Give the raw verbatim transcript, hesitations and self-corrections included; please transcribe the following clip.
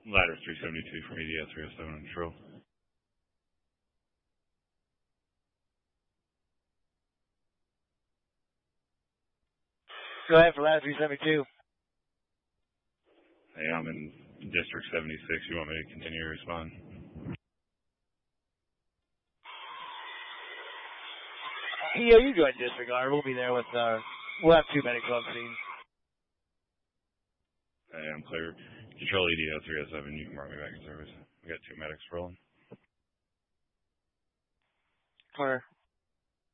Ladder three seventy-two from E D S three oh seven on Control. Go ahead for ladder three seventy-two. Hey, I'm in District seventy-six. You want me to continue to respond? Yeah, you go ahead and disregard. We'll be there with our, we'll have two medics on scene. Hey, I'm clear. Control E D O three oh seven. You can mark me back in service. We got two medics rolling. Clear.